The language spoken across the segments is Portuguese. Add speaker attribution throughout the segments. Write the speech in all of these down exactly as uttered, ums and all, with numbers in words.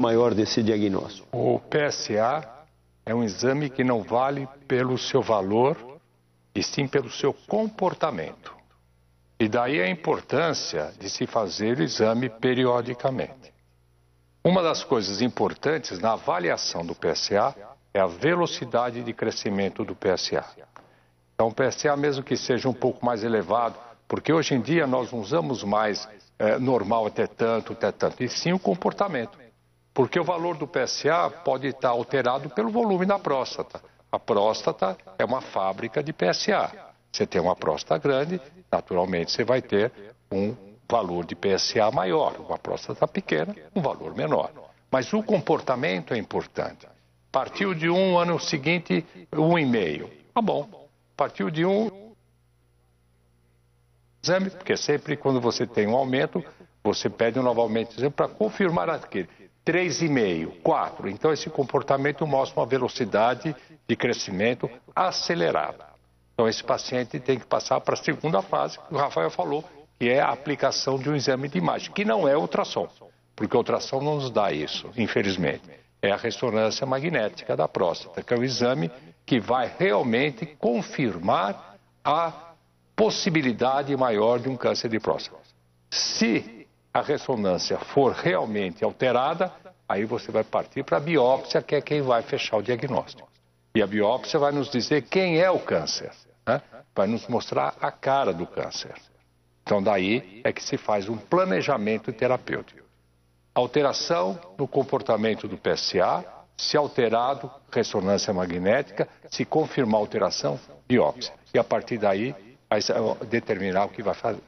Speaker 1: maior desse diagnóstico?
Speaker 2: O P S A é um exame que não vale pelo seu valor, e sim pelo seu comportamento. E daí a importância de se fazer o exame periodicamente. Uma das coisas importantes na avaliação do P S A é a velocidade de crescimento do P S A. Então o P S A, mesmo que seja um pouco mais elevado, porque hoje em dia nós não usamos mais é, normal até tanto, até tanto, e sim o comportamento. Porque o valor do P S A pode estar alterado pelo volume da próstata. A próstata é uma fábrica de P S A. Você tem uma próstata grande, naturalmente você vai ter um valor de P S A maior. Uma próstata pequena, um valor menor. Mas o comportamento é importante. Partiu de um, ano seguinte, um e meio. Tá bom. Partiu de um exame, porque sempre quando você tem um aumento, você pede um novamente exame para confirmar aquele. três vírgula cinco, quatro. Então esse comportamento mostra uma velocidade de crescimento acelerada. Então esse paciente tem que passar para a segunda fase, que o Rafael falou, que é a aplicação de um exame de imagem, que não é ultrassom, porque o ultrassom não nos dá isso, infelizmente. É a ressonância magnética da próstata, que é o exame que vai realmente confirmar a possibilidade maior de um câncer de próstata. Se a ressonância for realmente alterada, aí você vai partir para a biópsia, que é quem vai fechar o diagnóstico. E a biópsia vai nos dizer quem é o câncer, né? Vai nos mostrar a cara do câncer. Então daí é que se faz um planejamento terapêutico. Alteração no comportamento do P S A, se alterado, ressonância magnética, se confirmar alteração, biópsia. E a partir daí, vai determinar o que vai fazer.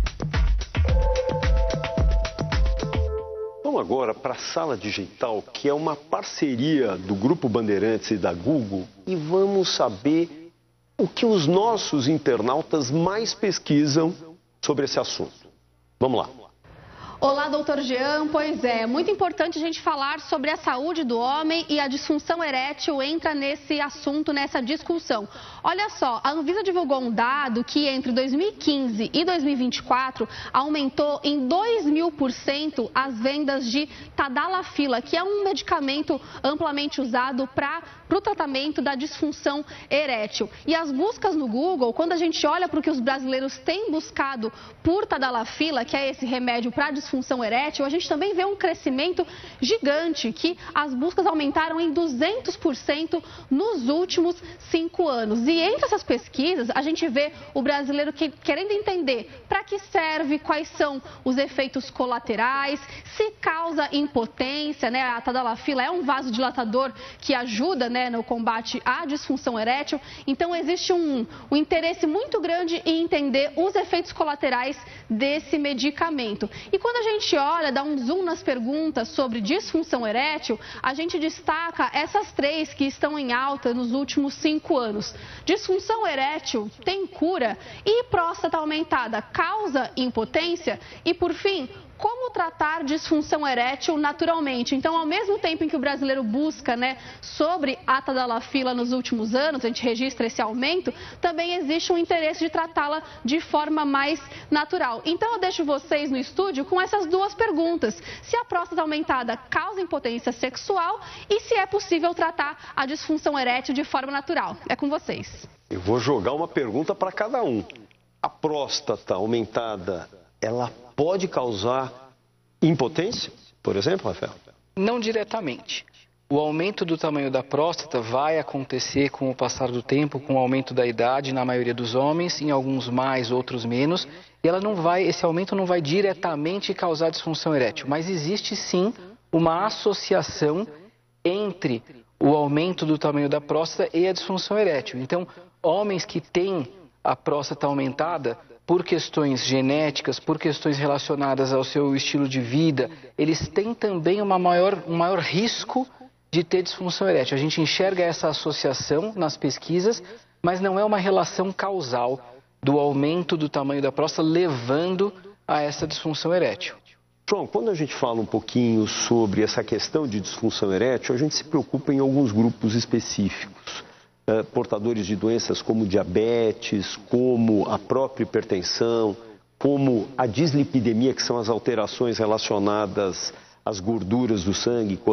Speaker 1: Vamos agora para a Sala Digital, que é uma parceria do Grupo Bandeirantes e da Google, e vamos saber o que os nossos internautas mais pesquisam sobre esse assunto. Vamos lá.
Speaker 3: Olá, doutor Jean. Pois é, muito importante a gente falar sobre a saúde do homem, e a disfunção erétil entra nesse assunto, nessa discussão. Olha só, a Anvisa divulgou um dado que entre dois mil e quinze e dois mil e vinte e quatro aumentou em dois mil por cento as vendas de Tadalafila, que é um medicamento amplamente usado para o tratamento da disfunção erétil. E as buscas no Google, quando a gente olha para o que os brasileiros têm buscado por Tadalafila, que é esse remédio para a disfunção erétil, a gente também vê um crescimento gigante, que as buscas aumentaram em duzentos por cento nos últimos cinco anos. E entre essas pesquisas, a gente vê o brasileiro que, querendo entender para que serve, quais são os efeitos colaterais, se causa impotência, né? A Tadalafila é um vasodilatador que ajuda, né, no combate à disfunção erétil. Então existe um, um interesse muito grande em entender os efeitos colaterais desse medicamento. E quando a gente olha, dá um zoom nas perguntas sobre disfunção erétil, a gente destaca essas três que estão em alta nos últimos cinco anos. Disfunção erétil tem cura? E próstata aumentada causa impotência? E por fim, como tratar disfunção erétil naturalmente? Então, ao mesmo tempo em que o brasileiro busca, né, sobre a Tadalafila nos últimos anos, a gente registra esse aumento, também existe um interesse de tratá-la de forma mais natural. Então, eu deixo vocês no estúdio com essas duas perguntas: se a próstata aumentada causa impotência sexual e se é possível tratar a disfunção erétil de forma natural. É com vocês.
Speaker 1: Eu vou jogar uma pergunta para cada um. A próstata aumentada, ela pode causar impotência, por exemplo, Rafael?
Speaker 4: Não diretamente. O aumento do tamanho da próstata vai acontecer com o passar do tempo, com o aumento da idade, na maioria dos homens, em alguns mais, outros menos. E ela não vai, esse aumento não vai diretamente causar disfunção erétil, mas existe sim uma associação entre o aumento do tamanho da próstata e a disfunção erétil. Então, homens que têm a próstata aumentada por questões genéticas, por questões relacionadas ao seu estilo de vida, eles têm também uma maior, um maior risco de ter disfunção erétil. A gente enxerga essa associação nas pesquisas, mas não é uma relação causal do aumento do tamanho da próstata levando a essa disfunção erétil.
Speaker 1: João, quando a gente fala um pouquinho sobre essa questão de disfunção erétil, a gente se preocupa em alguns grupos específicos. Uh, portadores de doenças como diabetes, como a própria hipertensão, como a dislipidemia, que são as alterações relacionadas às gorduras do sangue,